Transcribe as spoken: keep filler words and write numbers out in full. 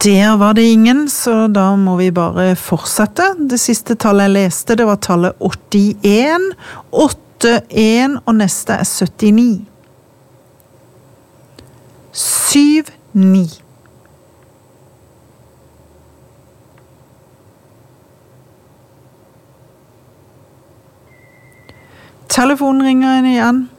Der var det ingen, så da må vi bare fortsette. Det siste tallet jeg leste, det var tallet åttien, åttien, og neste er syttini. syv ni. Telefonringen igjen.